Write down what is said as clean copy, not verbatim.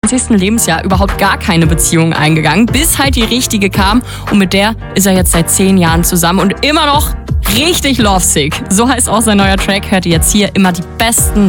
20. Lebensjahr überhaupt gar keine Beziehung eingegangen, bis halt die richtige kam. Und mit der ist er jetzt seit 10 Jahren zusammen und immer noch richtig lovesick. So heißt auch sein neuer Track. Hört ihr jetzt hier immer die besten